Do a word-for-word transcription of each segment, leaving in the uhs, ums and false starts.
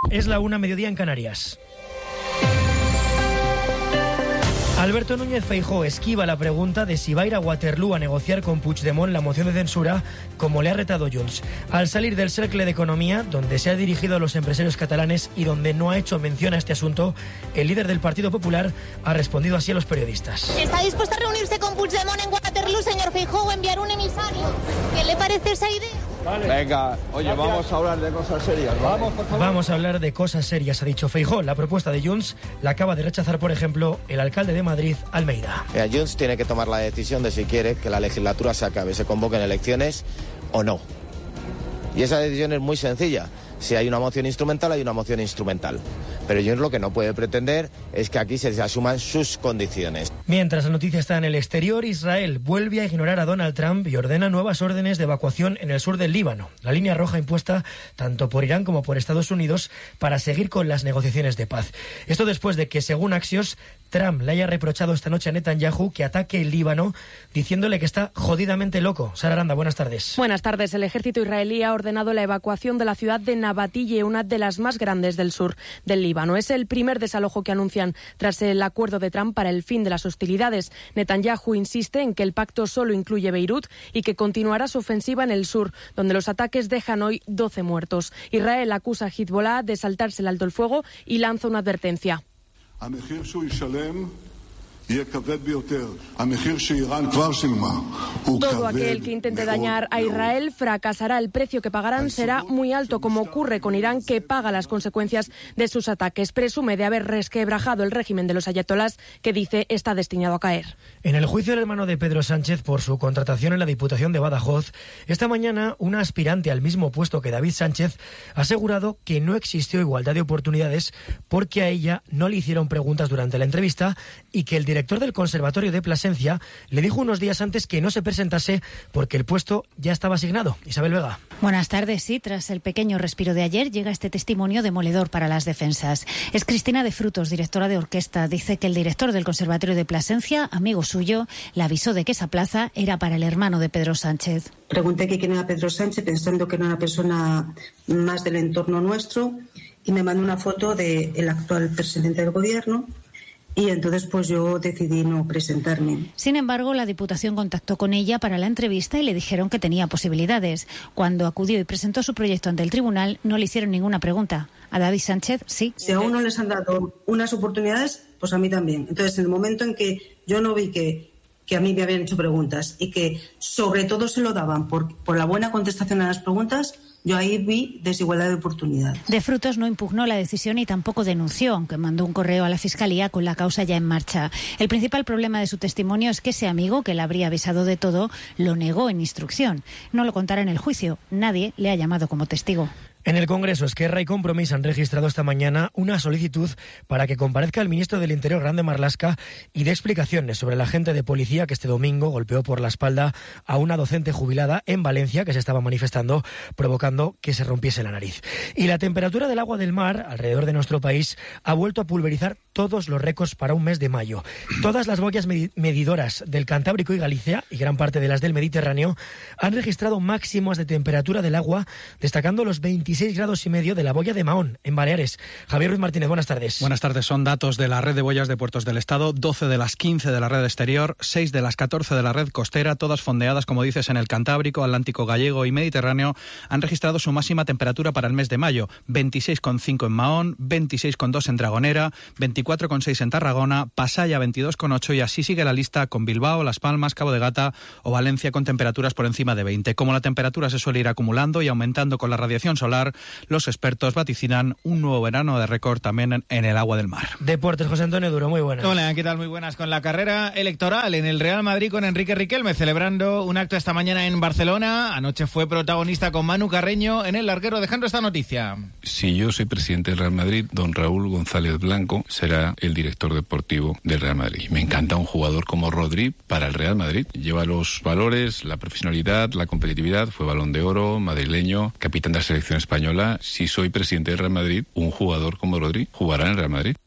Es la una, mediodía en Canarias. Alberto Núñez Feijóo esquiva la pregunta de si va a ir a Waterloo a negociar con Puigdemont la moción de censura, como le ha retado Junts. Al salir del Cercle de Economía, donde se ha dirigido a los empresarios catalanes y donde no ha hecho mención a este asunto, el líder del Partido Popular ha respondido así a los periodistas. ¿Está dispuesto a reunirse con Puigdemont en Waterloo, señor Feijóo, o enviar un emisario? ¿Qué le parece esa idea? Vale. Venga, oye, Gracias. Vamos a hablar de cosas serias, ¿vale? Vamos, por favor. Vamos a hablar de cosas serias, ha dicho Feijóo. La propuesta de Junts la acaba de rechazar, por ejemplo, el alcalde de Madrid, Almeida. Mira, Junts tiene que tomar la decisión de si quiere que la legislatura se acabe, se convoquen elecciones o no. Y esa decisión es muy sencilla. Si hay una moción instrumental, hay una moción instrumental. Pero Junts lo que no puede pretender es que aquí se asuman sus condiciones. Mientras la noticia está en el exterior, Israel vuelve a ignorar a Donald Trump y ordena nuevas órdenes de evacuación en el sur del Líbano, la línea roja impuesta tanto por Irán como por Estados Unidos para seguir con las negociaciones de paz. Esto después de que, según Axios, Trump le haya reprochado esta noche a Netanyahu que ataque el Líbano, diciéndole que está jodidamente loco. Sara Aranda, buenas tardes. Buenas tardes. El ejército israelí ha ordenado la evacuación de la ciudad de Nabatille, una de las más grandes del sur del Líbano. Es el primer desalojo que anuncian tras el acuerdo de Trump para el fin de las hostilidades. Netanyahu insiste en que el pacto solo incluye Beirut y que continuará su ofensiva en el sur, donde los ataques dejan hoy doce muertos. Israel acusa a Hezbollah de saltarse el alto el fuego y lanza una advertencia. Todo aquel que intente dañar a Israel fracasará. El precio que pagarán será muy alto, como ocurre con Irán, que paga las consecuencias de sus ataques. Presume de haber resquebrajado el régimen de los ayatolás, que dice está destinado a caer. En el juicio del hermano de Pedro Sánchez por su contratación en la Diputación de Badajoz, esta mañana una aspirante al mismo puesto que David Sánchez ha asegurado que no existió igualdad de oportunidades porque a ella no le hicieron preguntas durante la entrevista y que el director El director del Conservatorio de Plasencia le dijo unos días antes que no se presentase porque el puesto ya estaba asignado. Isabel Vega. Buenas tardes. Sí, tras el pequeño respiro de ayer llega este testimonio demoledor para las defensas. Es Cristina de Frutos, directora de orquesta. Dice que el director del Conservatorio de Plasencia, amigo suyo, le avisó de que esa plaza era para el hermano de Pedro Sánchez. Pregunté que quién era Pedro Sánchez, pensando que era una persona más del entorno nuestro, y me mandó una foto del actual presidente del gobierno. Y entonces pues yo decidí no presentarme. Sin embargo, la Diputación contactó con ella para la entrevista y le dijeron que tenía posibilidades. Cuando acudió y presentó su proyecto ante el tribunal, no le hicieron ninguna pregunta. A David Sánchez, sí. Si a uno les han dado unas oportunidades, pues a mí también. Entonces, en el momento en que yo no vi que, que a mí me habían hecho preguntas y que sobre todo se lo daban por, por la buena contestación a las preguntas, yo ahí vi desigualdad de oportunidad. De Frutos no impugnó la decisión y tampoco denunció, aunque mandó un correo a la Fiscalía con la causa ya en marcha. El principal problema de su testimonio es que ese amigo, que le habría avisado de todo, lo negó en instrucción. No lo contará en el juicio. Nadie le ha llamado como testigo. En el Congreso, Esquerra y Compromís han registrado esta mañana una solicitud para que comparezca el ministro del Interior, Grande Marlaska, y dé explicaciones sobre el agente de policía que este domingo golpeó por la espalda a una docente jubilada en Valencia que se estaba manifestando, provocando que se rompiese la nariz. Y la temperatura del agua del mar alrededor de nuestro país ha vuelto a pulverizar todos los récords para un mes de mayo. Todas las boyas medidoras del Cantábrico y Galicia, y gran parte de las del Mediterráneo, han registrado máximos de temperatura del agua, destacando los veintiséis grados y medio de la boya de Mahón, en Baleares. Javier Ruiz Martínez, buenas tardes. Buenas tardes. Son datos de la red de boyas de puertos del Estado, doce de las quince de la red exterior, seis de las catorce de la red costera, todas fondeadas, como dices, en el Cantábrico, Atlántico Gallego y Mediterráneo, han registrado su máxima temperatura para el mes de mayo, veintiséis coma cinco en Mahón, veintiséis coma dos en Dragonera, veinticuatro coma seis en Tarragona, Pasaya veintidós coma ocho y así sigue la lista con Bilbao, Las Palmas, Cabo de Gata o Valencia con temperaturas por encima de veinte. Como la temperatura se suele ir acumulando y aumentando con la radiación solar, los expertos vaticinan un nuevo verano de récord también en el agua del mar. Deportes, José Antonio Duro, muy buenas. Hola, ¿qué tal? Muy buenas. Con la carrera electoral en el Real Madrid con Enrique Riquelme, celebrando un acto esta mañana en Barcelona. Anoche fue protagonista con Manu Carreño en el larguero, dejando esta noticia. Si yo soy presidente del Real Madrid, don Raúl González Blanco será el director deportivo del Real Madrid. Me encanta un jugador como Rodri para el Real Madrid. Lleva los valores, la profesionalidad, la competitividad, fue Balón de Oro, madrileño, capitán de la selección española. Si soy presidente del Real Madrid, un jugador como Rodri jugará en el Real Madrid.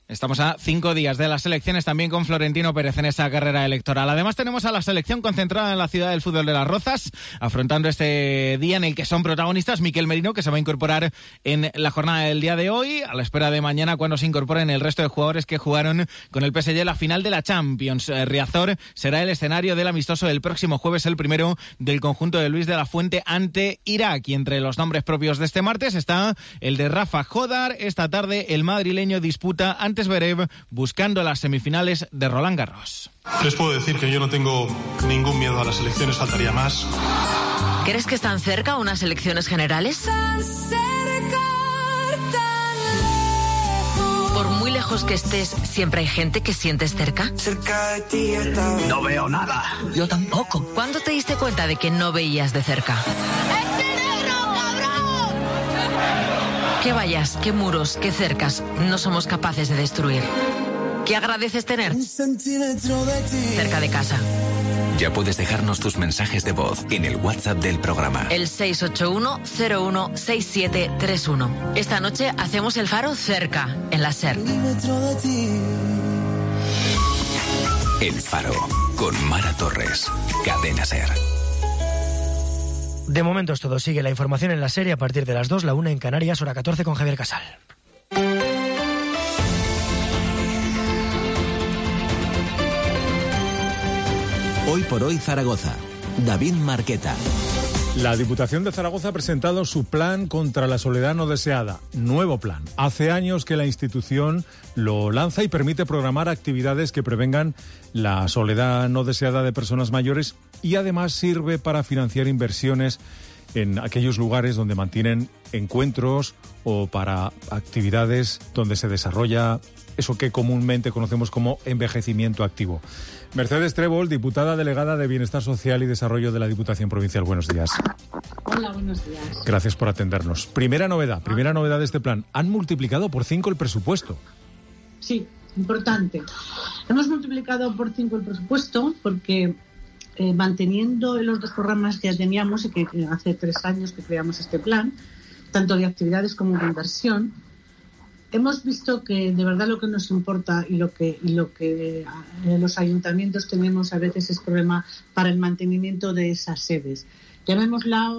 Estamos a cinco días de las elecciones, también con Florentino Pérez en esa carrera electoral. Además tenemos a la selección concentrada en la ciudad del fútbol de Las Rozas, afrontando este día en el que son protagonistas Miquel Merino, que se va a incorporar en la jornada del día de hoy, a la espera de mañana cuando se incorporen el resto de jugadores que jugaron con el P S G la final de la Champions. Riazor será el escenario del amistoso del próximo jueves, el primero del conjunto de Luis de la Fuente ante Irak. Y entre los nombres propios de este martes está el de Rafa Jodar. Esta tarde el madrileño disputa ante Zverev buscando las semifinales de Roland Garros. Les puedo decir que yo no tengo ningún miedo a las elecciones, faltaría más. ¿Crees que están cerca unas elecciones generales? Por muy lejos que estés, ¿siempre hay gente que sientes cerca? No veo nada. Yo tampoco. ¿Cuándo te diste cuenta de que no veías de cerca? ¿Qué vallas, qué muros, qué cercas no somos capaces de destruir? ¿Qué agradeces tener cerca de casa? Ya puedes dejarnos tus mensajes de voz en el WhatsApp del programa. El seis ocho uno cero uno seis siete tres uno. Esta noche hacemos el faro cerca, en la SER. El Faro, con Mara Torres, Cadena SER. De momento es todo. Sigue la información en la serie a partir de las dos, la una en Canarias, hora catorce con Javier Casal. Hoy por hoy Zaragoza. David Marqueta. La Diputación de Zaragoza ha presentado su plan contra la soledad no deseada. Nuevo plan. Hace años que la institución lo lanza y permite programar actividades que prevengan la soledad no deseada de personas mayores y además sirve para financiar inversiones en aquellos lugares donde mantienen encuentros o para actividades donde se desarrolla eso que comúnmente conocemos como envejecimiento activo. Mercedes Trébol, diputada delegada de Bienestar Social y Desarrollo de la Diputación Provincial. Buenos días. Hola, buenos días. Gracias por atendernos. Primera novedad, primera novedad de este plan. Han multiplicado por cinco el presupuesto. Sí, importante. Hemos multiplicado por cinco el presupuesto porque eh, manteniendo los dos programas que ya teníamos y que hace tres años que creamos este plan, tanto de actividades como de inversión, hemos visto que de verdad lo que nos importa y lo que y lo que eh, los ayuntamientos tenemos a veces es problema para el mantenimiento de esas sedes. Llamémosla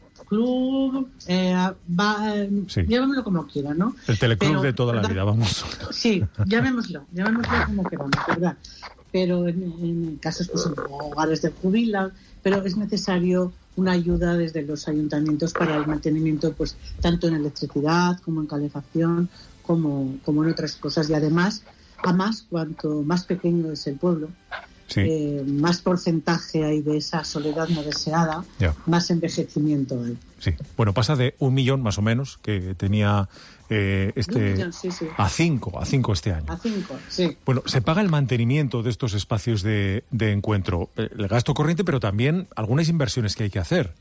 club, eh, va, eh, sí. llamémoslo como quiera, ¿no? El teleclub Pero, de toda la ¿verdad? vida, vamos. Sí, llamémoslo, llamémoslo como queramos, ¿verdad? Pero en, en casos, pues, en hogares de jubilados, pero es necesario una ayuda desde los ayuntamientos para el mantenimiento, pues, tanto en electricidad como en calefacción, como, como en otras cosas. Y además, además, cuanto más pequeño es el pueblo, sí. eh, más porcentaje hay de esa soledad no deseada, ya. Más envejecimiento hay. Sí. Bueno, pasa de un millón más o menos que tenía eh, este millón, sí, sí. a cinco, a cinco este año. A cinco, sí. Bueno, se paga el mantenimiento de estos espacios de, de encuentro, el gasto corriente, pero también algunas inversiones que hay que hacer.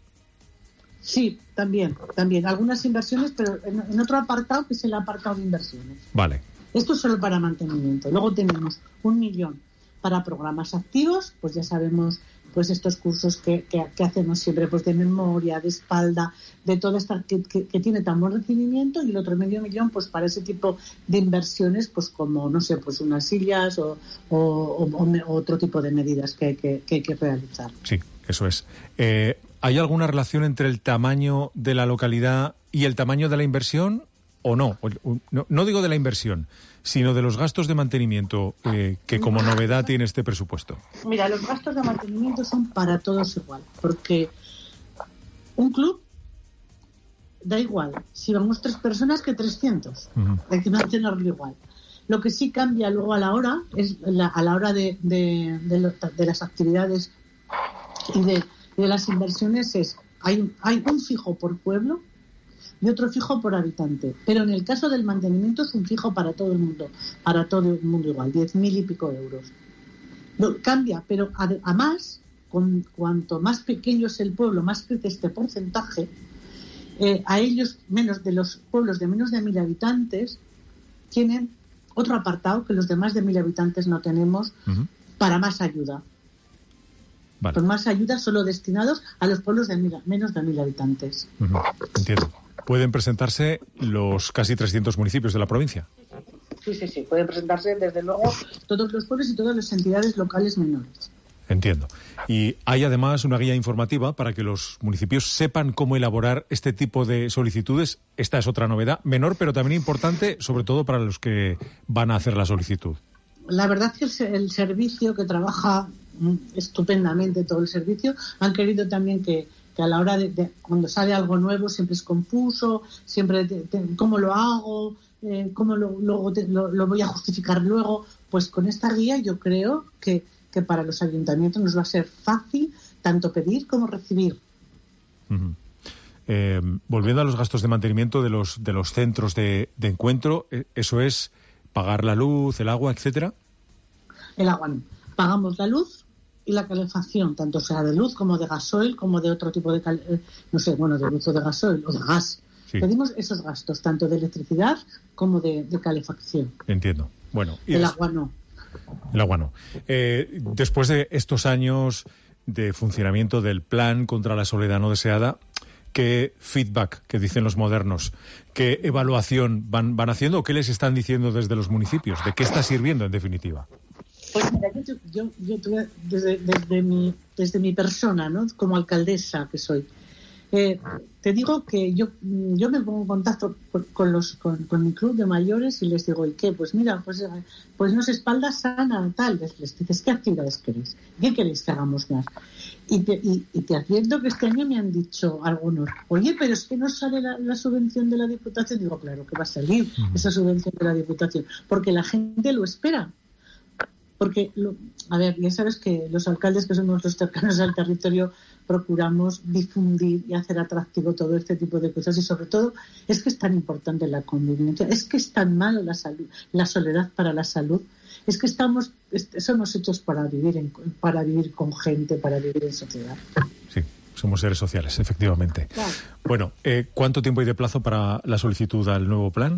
Sí, también, también. Algunas inversiones, pero en, en otro apartado que es el apartado de inversiones. Vale. Esto es solo para mantenimiento. Luego tenemos un millón para programas activos, pues ya sabemos, pues estos cursos que, que, que hacemos siempre, pues de memoria, de espalda, de todo esto que, que, que tiene tan buen recibimiento, y el otro medio millón, pues para ese tipo de inversiones, pues como, no sé, pues unas sillas o, o, o, o otro tipo de medidas que hay que, que, hay que realizar. Sí, eso es. Eh, ¿Hay alguna relación entre el tamaño de la localidad y el tamaño de la inversión o no? No, no digo de la inversión, sino de los gastos de mantenimiento eh, que como novedad tiene este presupuesto. Mira, los gastos de mantenimiento son para todos igual, porque un club da igual si vamos tres personas que trescientos, uh-huh. Hay que mantenerlo igual. Lo que sí cambia luego a la hora es la, a la hora de, de, de, lo, de las actividades y de, de las inversiones es hay, hay un fijo por pueblo y otro fijo por habitante. Pero en el caso del mantenimiento es un fijo para todo el mundo, para todo el mundo igual, diez mil y pico euros. Lo, cambia, pero además, con, cuanto más pequeño es el pueblo, más crece este porcentaje, eh, a ellos, menos de los pueblos de menos de mil habitantes, tienen otro apartado que los demás de mil habitantes no tenemos, uh-huh. para más ayuda. Vale. Con más ayuda solo destinados a los pueblos de mil, menos de mil habitantes. Uh-huh. Entiendo. ¿Pueden presentarse los casi trescientos municipios de la provincia? sí, sí, sí. Pueden presentarse, desde luego, todos los pueblos y todas las entidades locales menores. Entiendo. Y hay además una guía informativa para que los municipios sepan cómo elaborar este tipo de solicitudes. Esta es otra novedad, menor, pero también importante, sobre todo para los que van a hacer la solicitud. La verdad es que el, el servicio que trabaja estupendamente, todo el servicio, han querido también que, que a la hora de, de cuando sale algo nuevo siempre es confuso, siempre te, te, cómo lo hago, eh, cómo lo, luego te, lo, lo voy a justificar luego. Pues con esta guía yo creo que que para los ayuntamientos nos va a ser fácil tanto pedir como recibir. Uh-huh. Eh, volviendo a los gastos de mantenimiento de los de los centros de, de encuentro, ¿eso es pagar la luz, el agua, etcétera? El agua no. Pagamos la luz y la calefacción, tanto sea de luz como de gasoil, como de otro tipo de, cal- no sé, bueno, de luz o de gasoil o de gas. Sí. Pedimos esos gastos, tanto de electricidad como de, de calefacción. Entiendo. Bueno, y el es... agua no. El agua no. Eh, después de estos años de funcionamiento del plan contra la soledad no deseada, ¿qué feedback, que dicen los modernos, qué evaluación van, van haciendo o qué les están diciendo desde los municipios? ¿De qué está sirviendo en definitiva? Pues mira, yo, yo, yo tuve desde, desde, mi, desde mi persona, ¿no? Como alcaldesa que soy, eh, te digo que yo yo me pongo en contacto con, con los con, con mi club de mayores y les digo, ¿y qué? Pues mira, pues pues no sé, espalda sana, tal. Les, les dices, ¿qué actividades queréis? ¿Qué queréis que hagamos más? Y te, y, y te advierto que este año me han dicho algunos, oye, pero es que no sale la, la subvención de la Diputación. Digo, claro que va a salir uh-huh. esa subvención de la Diputación, porque la gente lo espera. Porque, lo, a ver, ya sabes que los alcaldes que somos los cercanos al territorio procuramos difundir y hacer atractivo todo este tipo de cosas y sobre todo es que es tan importante la convivencia, es que es tan malo la salud, la soledad para la salud, es que estamos somos hechos para vivir en, para vivir con gente, para vivir en sociedad. Sí, somos seres sociales, efectivamente. Claro. Bueno, eh, ¿cuánto tiempo hay de plazo para la solicitud al nuevo plan?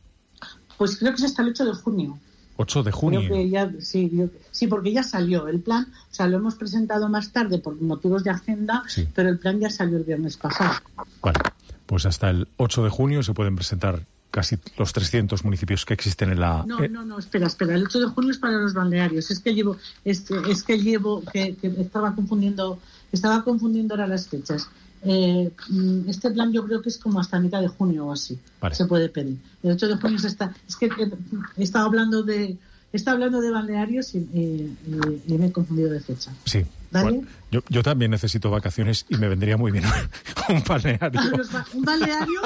Pues creo que es hasta el ocho de junio. ocho de junio. Creo que ya, sí, yo, sí, porque ya salió el plan. O sea, lo hemos presentado más tarde por motivos de agenda, sí. pero el plan ya salió el viernes pasado. Vale, pues hasta el ocho de junio se pueden presentar casi los trescientos municipios que existen en la... No, eh... no, no, espera, espera. El ocho de junio es para los balnearios. Es que llevo, es, es que llevo, que, que estaba confundiendo, estaba confundiendo ahora las fechas. Eh, este plan yo creo que es como hasta mitad de junio o así. Vale. Se puede pedir. El ocho de junio se está. Es que he estado hablando de. He estado hablando de balnearios y, y, y, y me he confundido de fecha. Sí. Bueno, yo, yo también necesito vacaciones y me vendría muy bien un balneario. ¿Un balneario?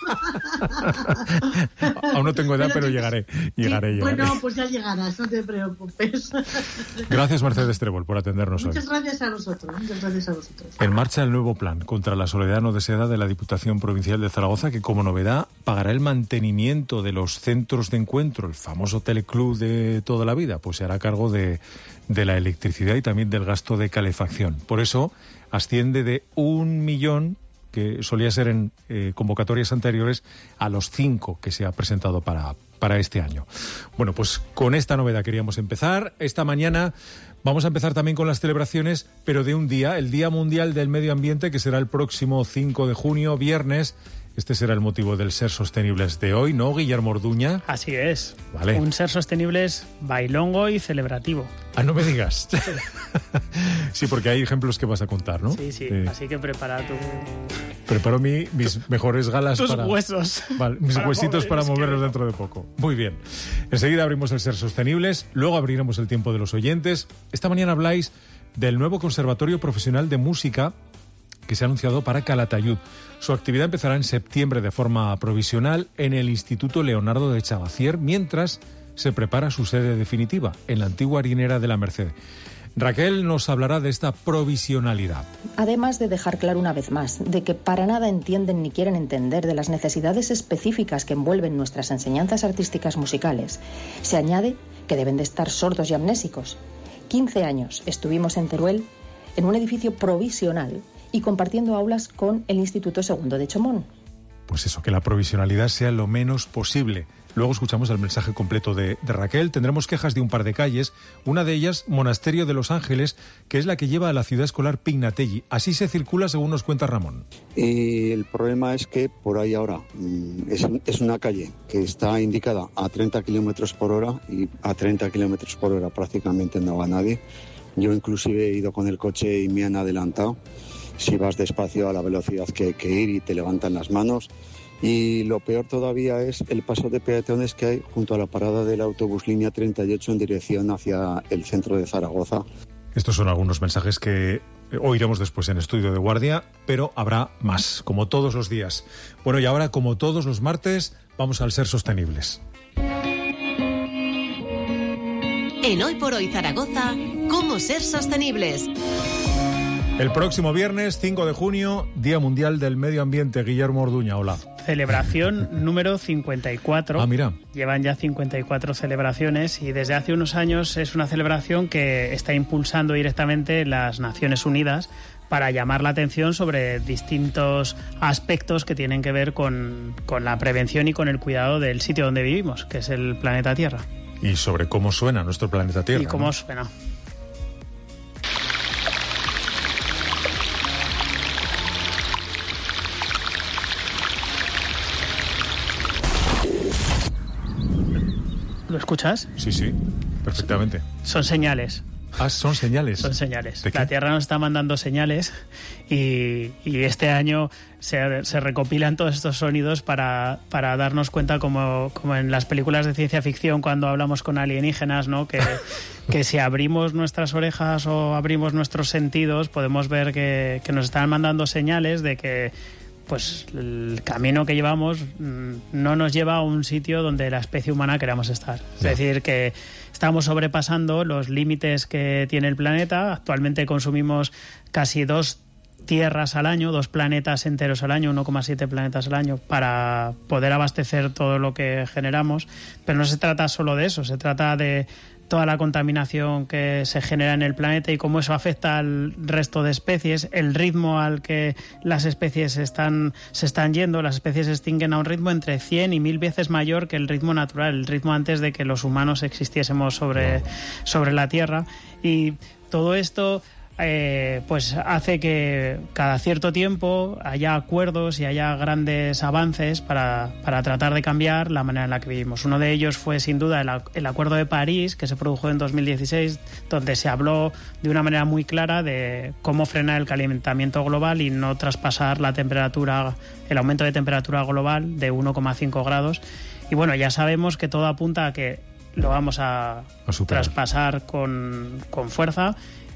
Aún no tengo edad, pero, pero llegaré. llegaré, sí, llegaré. Bueno, pues ya llegarás, no te preocupes. Gracias, Mercedes Trébol, por atendernos muchas hoy. Gracias a vosotros, muchas gracias a vosotros. En marcha el nuevo plan contra la soledad no deseada de la Diputación Provincial de Zaragoza, que como novedad pagará el mantenimiento de los centros de encuentro, el famoso teleclub de toda la vida, pues se hará cargo de, de la electricidad y también del gasto de calefacción. Por eso asciende de un millón, que solía ser en eh, convocatorias anteriores, a los cinco que se ha presentado para, para este año. Bueno, pues con esta novedad queríamos empezar. Esta mañana vamos a empezar también con las celebraciones, pero de un día, el Día Mundial del Medio Ambiente, que será el próximo cinco de junio, viernes. Este será el motivo del Ser Sostenibles de hoy, ¿no, Guillermo Orduña? Así es. Vale. Un Ser Sostenibles bailongo y celebrativo. Ah, no me digas. Sí, porque hay ejemplos que vas a contar, ¿no? Sí, sí. Eh, Así que prepara tu... Preparo mi, mis mejores galas Tus para... huesos. Vale, mis para huesitos mover, para es que moverlos no. dentro de poco. Muy bien. Enseguida abrimos el Ser Sostenibles, luego abriremos el tiempo de los oyentes. Esta mañana habláis del nuevo Conservatorio Profesional de Música que se ha anunciado para Calatayud. Su actividad empezará en septiembre de forma provisional en el Instituto Leonardo de Chavacier, mientras se prepara su sede definitiva en la antigua harinera de la Merced. Raquel nos hablará de esta provisionalidad. Además de dejar claro una vez más de que para nada entienden ni quieren entender de las necesidades específicas que envuelven nuestras enseñanzas artísticas musicales, se añade que deben de estar sordos y amnésicos. quince años estuvimos en Teruel, en un edificio provisional, y compartiendo aulas con el Instituto Segundo de Chomón. Pues eso, que la provisionalidad sea lo menos posible. Luego escuchamos el mensaje completo de, de Raquel. Tendremos quejas de un par de calles, una de ellas Monasterio de los Ángeles, que es la que lleva a la ciudad escolar Pignatelli. Así se circula, según nos cuenta Ramón. Y el problema es que por ahí ahora es, es una calle que está indicada a treinta kilómetros por hora y a treinta kilómetros por hora prácticamente no va nadie. Yo inclusive he ido con el coche y me han adelantado. Si vas despacio a la velocidad que hay que ir y te levantan las manos. Y lo peor todavía es el paso de peatones que hay junto a la parada del autobús línea treinta y ocho en dirección hacia el centro de Zaragoza. Estos son algunos mensajes que oiremos después en Estudio de Guardia, pero habrá más, como todos los días. Bueno, y ahora, como todos los martes, vamos al Ser Sostenibles. En Hoy por Hoy Zaragoza, ¿cómo ser sostenibles? El próximo viernes, cinco de junio, Día Mundial del Medio Ambiente. Guillermo Orduña, hola. Celebración número cincuenta y cuatro. Ah, mira. Llevan ya cincuenta y cuatro celebraciones y desde hace unos años es una celebración que está impulsando directamente las Naciones Unidas para llamar la atención sobre distintos aspectos que tienen que ver con, con la prevención y con el cuidado del sitio donde vivimos, que es el planeta Tierra. Y sobre cómo suena nuestro planeta Tierra. Y cómo ¿no? suena. ¿Lo escuchas? Sí, sí, perfectamente. Son señales. Ah, son señales. Son señales. La Tierra nos está mandando señales y, y este año se, se recopilan todos estos sonidos para, para darnos cuenta, como, como en las películas de ciencia ficción cuando hablamos con alienígenas, ¿no? Que, que si abrimos nuestras orejas o abrimos nuestros sentidos podemos ver que, que nos están mandando señales de que pues el camino que llevamos no nos lleva a un sitio donde la especie humana queramos estar. Es no. decir, que estamos sobrepasando los límites que tiene el planeta. Actualmente consumimos casi dos tierras al año, dos planetas enteros al año, uno coma siete planetas al año, para poder abastecer todo lo que generamos. Pero no se trata solo de eso, se trata de toda la contaminación que se genera en el planeta y cómo eso afecta al resto de especies, el ritmo al que las especies están, se están yendo. Las especies se extinguen a un ritmo entre cien y mil veces mayor que el ritmo natural, el ritmo antes de que los humanos existiésemos sobre, sobre la Tierra. Y todo esto Eh, pues hace que cada cierto tiempo haya acuerdos y haya grandes avances para, para tratar de cambiar la manera en la que vivimos. Uno de ellos fue sin duda el, el Acuerdo de París, que se produjo en dos mil dieciséis, donde se habló de una manera muy clara de cómo frenar el calentamiento global y no traspasar la temperatura, el aumento de temperatura global de uno coma cinco grados. Y bueno, ya sabemos que todo apunta a que lo vamos a, a traspasar con, con fuerza,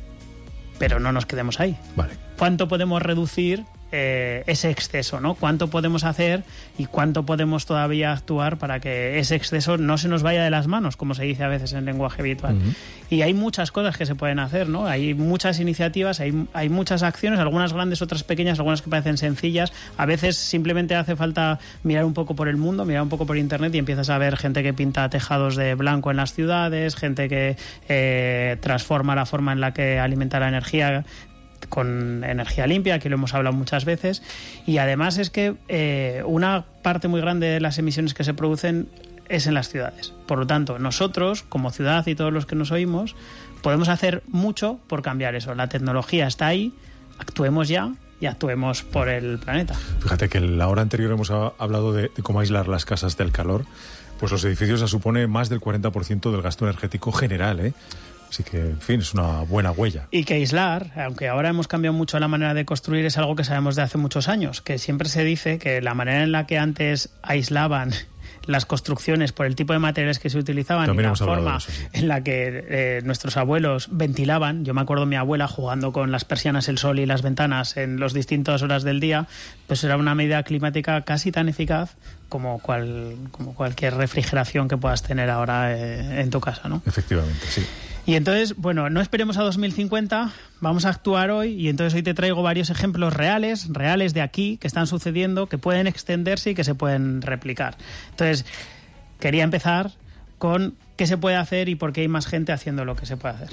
pero no nos quedemos ahí. Vale. ¿Cuánto podemos reducir eh, ese exceso, ¿no? ¿Cuánto podemos hacer y cuánto podemos todavía actuar para que ese exceso no se nos vaya de las manos, como se dice a veces en lenguaje habitual? Uh-huh. Y hay muchas cosas que se pueden hacer, ¿no? Hay muchas iniciativas, hay, hay muchas acciones, algunas grandes, otras pequeñas, algunas que parecen sencillas. A veces simplemente hace falta mirar un poco por el mundo, mirar un poco por internet y empiezas a ver gente que pinta tejados de blanco en las ciudades, gente que eh, transforma la forma en la que alimenta la energía con energía limpia, aquí lo hemos hablado muchas veces. Y además es que eh, una parte muy grande de las emisiones que se producen es en las ciudades. Por lo tanto, nosotros, como ciudad y todos los que nos oímos, podemos hacer mucho por cambiar eso. La tecnología está ahí, actuemos ya y actuemos por el planeta. Fíjate que en la hora anterior hemos hablado de, de cómo aislar las casas del calor. Pues los edificios ya supone más del cuarenta por ciento del gasto energético general, ¿eh? Así que, en fin, es una buena huella. Y que aislar, aunque ahora hemos cambiado mucho la manera de construir, es algo que sabemos de hace muchos años, que siempre se dice que la manera en la que antes aislaban las construcciones por el tipo de materiales que se utilizaban También y la forma eso, sí. en la que eh, nuestros abuelos ventilaban. Yo me acuerdo de mi abuela jugando con las persianas, el sol y las ventanas en las distintas horas del día, pues era una medida climática casi tan eficaz como, cual, como cualquier refrigeración que puedas tener ahora eh, en tu casa, ¿no? Efectivamente, sí. Y entonces, bueno, no esperemos a dos mil cincuenta, vamos a actuar hoy y entonces hoy te traigo varios ejemplos reales, reales de aquí, que están sucediendo, que pueden extenderse y que se pueden replicar. Entonces, quería empezar con qué se puede hacer y por qué hay más gente haciendo lo que se puede hacer.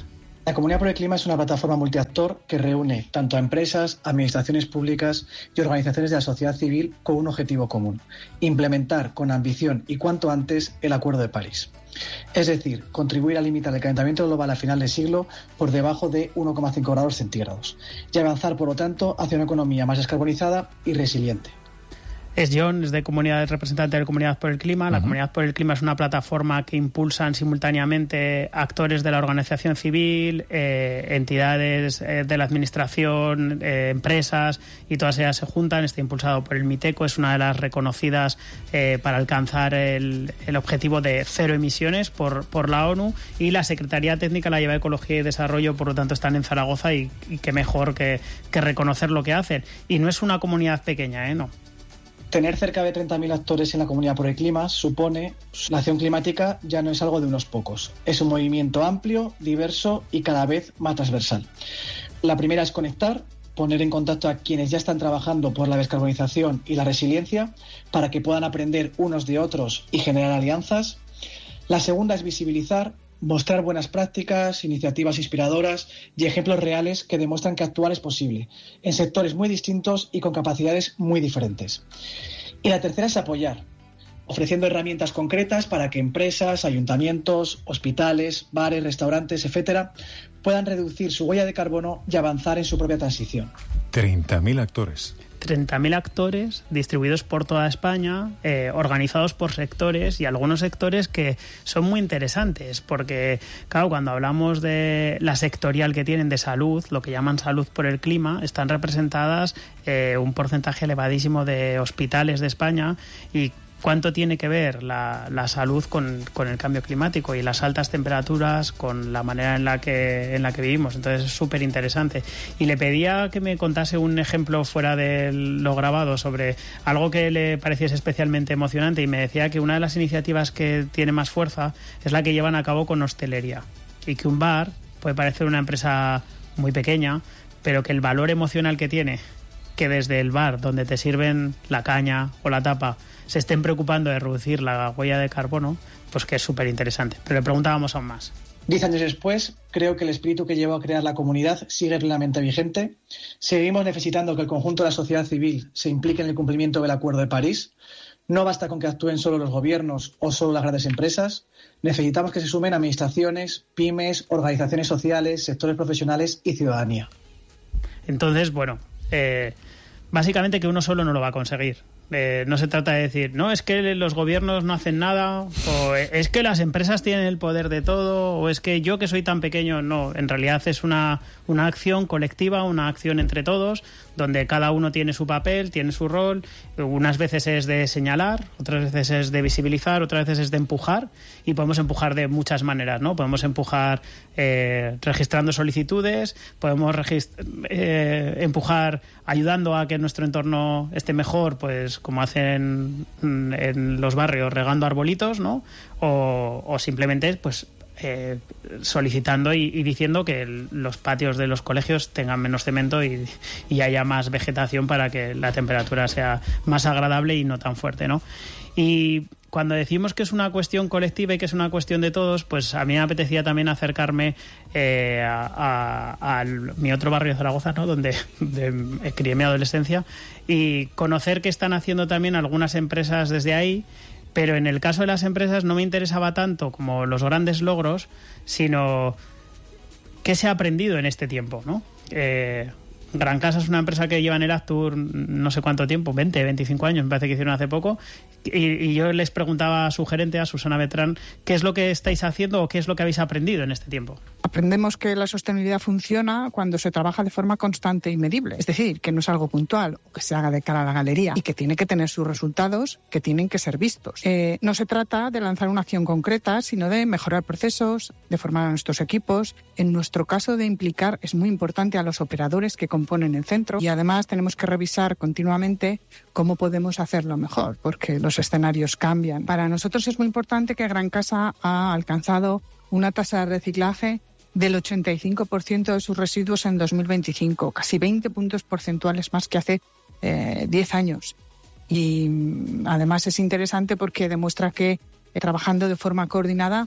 La Comunidad por el Clima es una plataforma multiactor que reúne tanto a empresas, administraciones públicas y organizaciones de la sociedad civil con un objetivo común: implementar con ambición y cuanto antes el Acuerdo de París. Es decir, contribuir a limitar el calentamiento global a final de siglo por debajo de uno coma cinco grados centígrados y avanzar, por lo tanto, hacia una economía más descarbonizada y resiliente. Es John, es de comunidad, representante de Comunidad por el Clima. La uh-huh. Comunidad por el Clima es una plataforma que impulsan simultáneamente actores de la organización civil, eh, entidades eh, de la administración, eh, empresas, y todas ellas se juntan. Está impulsado por el MITECO, es una de las reconocidas eh, para alcanzar el, el objetivo de cero emisiones por, por la ONU, y la Secretaría Técnica la lleva Ecología y Desarrollo, por lo tanto están en Zaragoza, y, y qué mejor que, que reconocer lo que hacen. Y no es una comunidad pequeña, ¿eh? No. Tener cerca de treinta mil actores en la Comunidad por el Clima supone la acción climática ya no es algo de unos pocos. Es un movimiento amplio, diverso y cada vez más transversal. La primera es conectar, poner en contacto a quienes ya están trabajando por la descarbonización y la resiliencia para que puedan aprender unos de otros y generar alianzas. La segunda es visibilizar, mostrar buenas prácticas, iniciativas inspiradoras y ejemplos reales que demuestran que actuar es posible, en sectores muy distintos y con capacidades muy diferentes. Y la tercera es apoyar, ofreciendo herramientas concretas para que empresas, ayuntamientos, hospitales, bares, restaurantes, etcétera, puedan reducir su huella de carbono y avanzar en su propia transición. treinta mil actores. treinta mil actores distribuidos por toda España, eh, organizados por sectores, y algunos sectores que son muy interesantes, porque, claro, cuando hablamos de la sectorial que tienen de salud, lo que llaman salud por el clima, están representadas eh, un porcentaje elevadísimo de hospitales de España. Y cuánto tiene que ver la, la salud con, con el cambio climático y las altas temperaturas con la manera en la que en la que vivimos. Entonces es súper interesante. Y le pedía que me contase un ejemplo fuera de lo grabado sobre algo que le pareciese especialmente emocionante, y me decía que una de las iniciativas que tiene más fuerza es la que llevan a cabo con hostelería, y que un bar puede parecer una empresa muy pequeña, pero que el valor emocional que tiene, que desde el bar donde te sirven la caña o la tapa se estén preocupando de reducir la huella de carbono, pues que es súper interesante. Pero le preguntábamos aún más. Diez años después, creo que el espíritu que llevó a crear la comunidad sigue plenamente vigente. Seguimos necesitando que el conjunto de la sociedad civil se implique en el cumplimiento del Acuerdo de París. No basta con que actúen solo los gobiernos o solo las grandes empresas. Necesitamos que se sumen administraciones, pymes, organizaciones sociales, sectores profesionales y ciudadanía. Entonces, bueno, eh, básicamente que uno solo no lo va a conseguir. Eh, no se trata de decir, no, es que los gobiernos no hacen nada, o es que las empresas tienen el poder de todo, o es que yo que soy tan pequeño. No, en realidad es una, una acción colectiva, una acción entre todos, donde cada uno tiene su papel, tiene su rol. Unas veces es de señalar, otras veces es de visibilizar, otras veces es de empujar, y podemos empujar de muchas maneras, ¿no? Podemos empujar eh, registrando solicitudes, podemos regist- eh, empujar ayudando a que nuestro entorno esté mejor, pues como hacen en los barrios, regando arbolitos, ¿no? O, o simplemente, pues Eh, solicitando y, y diciendo que el, los patios de los colegios tengan menos cemento y, y haya más vegetación para que la temperatura sea más agradable y no tan fuerte, ¿no? Y cuando decimos que es una cuestión colectiva y que es una cuestión de todos, pues a mí me apetecía también acercarme eh, a, a, a mi otro barrio de Zaragoza, ¿no? Donde de, crié mi adolescencia, y conocer qué están haciendo también algunas empresas desde ahí. Pero en el caso de las empresas no me interesaba tanto como los grandes logros, sino qué se ha aprendido en este tiempo, ¿no? Eh, Gran Casa es una empresa que lleva en el Actur no sé cuánto tiempo, veinte, veinticinco años, me parece que hicieron hace poco, y, y yo les preguntaba a su gerente, a Susana Betrán, ¿qué es lo que estáis haciendo o qué es lo que habéis aprendido en este tiempo? Aprendemos que la sostenibilidad funciona cuando se trabaja de forma constante y medible. Es decir, que no es algo puntual o que se haga de cara a la galería, y que tiene que tener sus resultados, que tienen que ser vistos. Eh, no se trata de lanzar una acción concreta, sino de mejorar procesos, de formar a nuestros equipos. En nuestro caso, de implicar, es muy importante a los operadores que componen el centro, y además tenemos que revisar continuamente cómo podemos hacerlo mejor, porque los escenarios cambian. Para nosotros es muy importante que Gran Casa ha alcanzado una tasa de reciclaje del ochenta y cinco por ciento de sus residuos en dos mil veinticinco, casi veinte puntos porcentuales más que hace eh, diez años. Y además es interesante porque demuestra que eh, trabajando de forma coordinada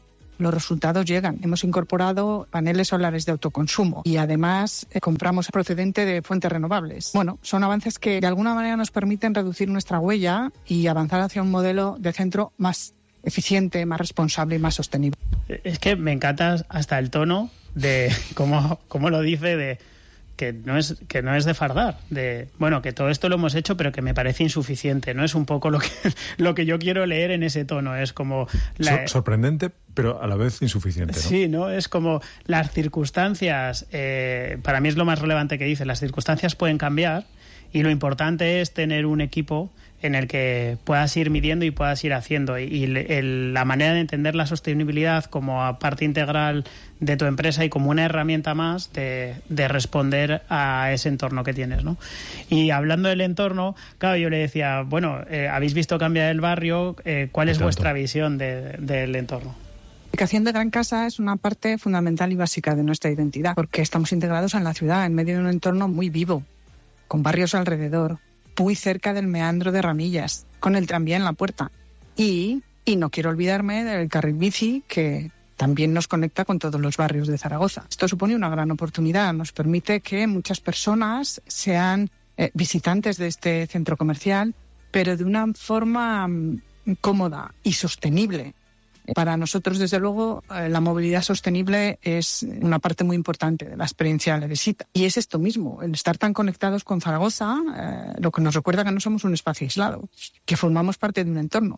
los resultados llegan. Hemos incorporado paneles solares de autoconsumo y además eh, compramos procedente de fuentes renovables. Bueno, son avances que de alguna manera nos permiten reducir nuestra huella y avanzar hacia un modelo de centro más eficiente, más responsable y más sostenible. Es que me encanta hasta el tono de cómo, cómo lo dice, de que no es que no es de fardar, de bueno, que todo esto lo hemos hecho pero que me parece insuficiente, no es un poco lo que lo que yo quiero leer en ese tono, es como la... Sor- sorprendente pero a la vez insuficiente, ¿no? Sí, no, es como las circunstancias, eh, para mí es lo más relevante que dice, las circunstancias pueden cambiar y lo importante es tener un equipo en el que puedas ir midiendo y puedas ir haciendo. Y, y el, la manera de entender la sostenibilidad como parte integral de tu empresa y como una herramienta más de, de responder a ese entorno que tienes, ¿no? Y hablando del entorno, claro, yo le decía, bueno, eh, habéis visto cambiar el barrio, eh, ¿cuál es vuestra visión de, del entorno? La edificación de Gran Casa es una parte fundamental y básica de nuestra identidad, porque estamos integrados en la ciudad, en medio de un entorno muy vivo, con barrios alrededor, muy cerca del meandro de Ramillas, con el tranvía en la puerta. Y, y no quiero olvidarme del carril bici, que también nos conecta con todos los barrios de Zaragoza. Esto supone una gran oportunidad, nos permite que muchas personas sean eh, visitantes de este centro comercial, pero de una forma um, cómoda y sostenible. Para nosotros, desde luego, la movilidad sostenible es una parte muy importante de la experiencia de la visita. Y es esto mismo, el estar tan conectados con Zaragoza, eh, lo que nos recuerda que no somos un espacio aislado, que formamos parte de un entorno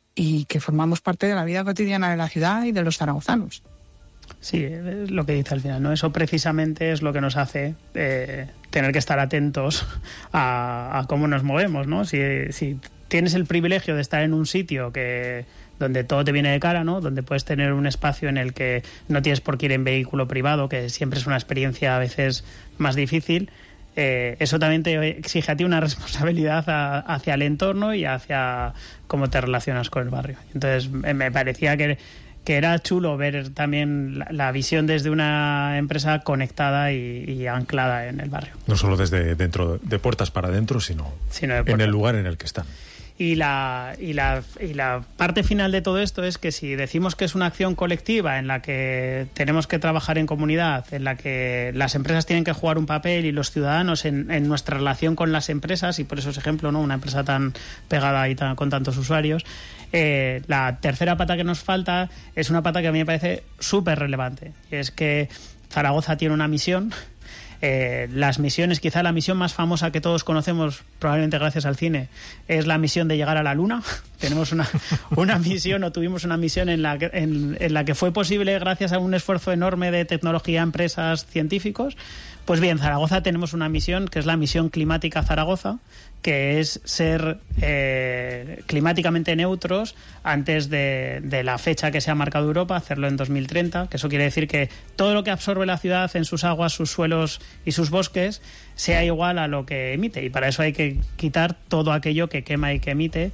y que formamos parte de la vida cotidiana de la ciudad y de los zaragozanos. Sí, es lo que dice al final, ¿no? Eso precisamente es lo que nos hace eh, tener que estar atentos a, a cómo nos movemos, ¿no? Si, si tienes el privilegio de estar en un sitio que donde todo te viene de cara, ¿no? Donde puedes tener un espacio en el que no tienes por qué ir en vehículo privado, que siempre es una experiencia a veces más difícil, eh, eso también te exige a ti una responsabilidad a, hacia el entorno y hacia cómo te relacionas con el barrio. Entonces me parecía que, que era chulo ver también la, la visión desde una empresa conectada y, y anclada en el barrio. No solo desde dentro, de puertas para adentro, sino, sino en el lugar en el que están. Y la, y, la, y la parte final de todo esto es que si decimos que es una acción colectiva en la que tenemos que trabajar en comunidad, en la que las empresas tienen que jugar un papel y los ciudadanos en, en nuestra relación con las empresas, y por eso es ejemplo, ¿no? Una empresa tan pegada y tan, con tantos usuarios, eh, la tercera pata que nos falta es una pata que a mí me parece súper relevante, y es que Zaragoza tiene una misión. Eh, las misiones, quizá la misión más famosa que todos conocemos, probablemente gracias al cine, es la misión de llegar a la Luna. Tenemos una, una misión, o tuvimos una misión en la, que, en, en la que fue posible gracias a un esfuerzo enorme de tecnología, empresas, científicos. Pues bien, Zaragoza tenemos una misión que es la misión climática Zaragoza, que es ser eh, climáticamente neutros antes de, de la fecha que se ha marcado Europa, hacerlo en dos mil treinta, que eso quiere decir que todo lo que absorbe la ciudad en sus aguas, sus suelos y sus bosques sea igual a lo que emite, y para eso hay que quitar todo aquello que quema y que emite.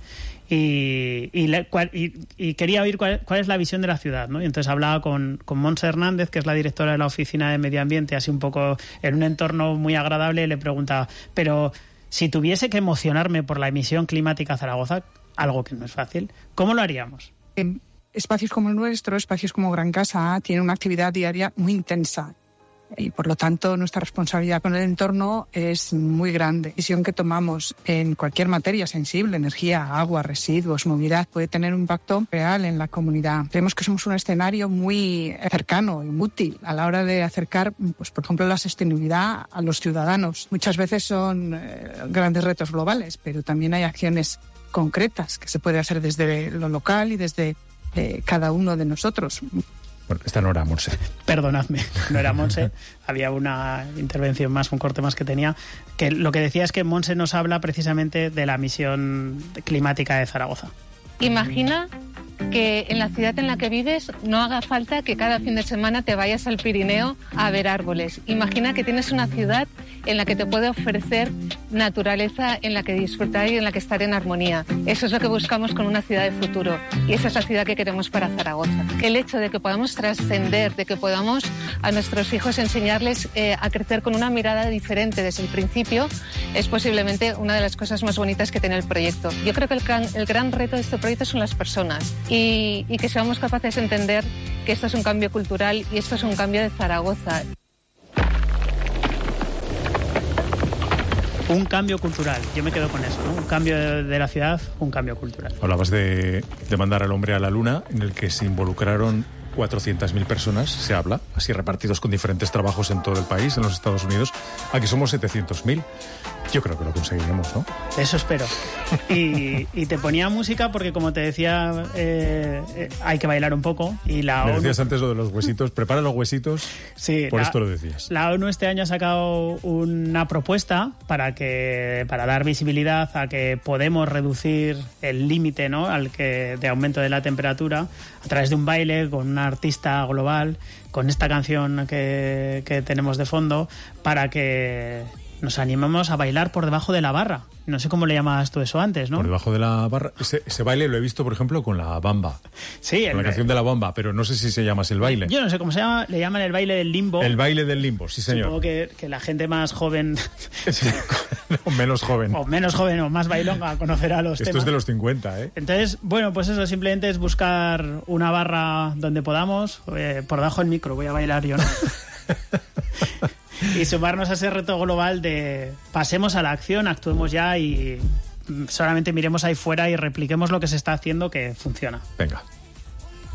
Y, y, y, y quería oír cuál, cuál es la visión de la ciudad, ¿no? Y entonces hablaba con, con Montse Hernández, que es la directora de la Oficina de Medio Ambiente, así un poco en un entorno muy agradable, y le preguntaba, pero si tuviese que emocionarme por la emisión climática Zaragoza, algo que no es fácil, ¿cómo lo haríamos? En espacios como el nuestro, espacios como Gran Casa, tienen una actividad diaria muy intensa. Y por lo tanto nuestra responsabilidad con el entorno es muy grande. La decisión que tomamos en cualquier materia sensible, energía, agua, residuos, movilidad, puede tener un impacto real en la comunidad. Creemos que somos un escenario muy cercano y útil a la hora de acercar, pues, por ejemplo, la sostenibilidad a los ciudadanos. Muchas veces son eh, grandes retos globales, pero también hay acciones concretas que se puede hacer desde lo local y desde eh, cada uno de nosotros. Bueno, esta no era Montse. Perdonadme, no era Montse. Había una intervención más, un corte más que tenía. Que lo que decía es que Montse nos habla precisamente de la misión climática de Zaragoza. Imagina que en la ciudad en la que vives no haga falta que cada fin de semana te vayas al Pirineo a ver árboles. Imagina que tienes una ciudad en la que te puede ofrecer naturaleza, en la que disfrutar y en la que estar en armonía. Eso es lo que buscamos con una ciudad de futuro, y esa es la ciudad que queremos para Zaragoza. El hecho de que podamos trascender, de que podamos a nuestros hijos enseñarles eh, a crecer con una mirada diferente desde el principio, es posiblemente una de las cosas más bonitas que tiene el proyecto. Yo creo que el gran, el gran reto de este proyecto son las personas, y, y que seamos capaces de entender que esto es un cambio cultural y esto es un cambio de Zaragoza. Un cambio cultural, yo me quedo con eso, ¿no? Un cambio de, de la ciudad, un cambio cultural. Hablabas de, de mandar al hombre a la luna, en el que se involucraron cuatrocientas mil personas, se habla, así repartidos con diferentes trabajos en todo el país, en los Estados Unidos. Aquí somos setecientos mil. Yo creo que lo conseguiremos, ¿no? Eso espero. Y, y te ponía música porque, como te decía, eh, eh, hay que bailar un poco. Y la Me ONU... decías antes lo de los huesitos. Prepara los huesitos. Sí, por la, esto lo decías. La ONU este año ha sacado una propuesta para que para dar visibilidad a que podemos reducir el límite, ¿no?, al que de aumento de la temperatura a través de un baile con una artista global, con esta canción que, que tenemos de fondo, para que nos animemos a bailar por debajo de la barra. No sé cómo le llamabas tú eso antes, ¿no? Por debajo de la barra. Ese, ese baile lo he visto, por ejemplo, con la bamba. Sí. Con el, la canción de la bamba, pero no sé si se llama así el baile. Yo no sé cómo se llama, le llaman el baile del limbo. El baile del limbo, sí señor. Supongo que, que la gente más joven... Sí, o menos joven. O menos joven o más bailonga conocerá los Esto temas. Esto es de los cincuenta, ¿eh? Entonces, bueno, pues eso, simplemente es buscar una barra donde podamos. Eh, por debajo del micro voy a bailar yo, ¿no? Y sumarnos a ese reto global de pasemos a la acción, actuemos ya y solamente miremos ahí fuera y repliquemos lo que se está haciendo, que funciona. Venga.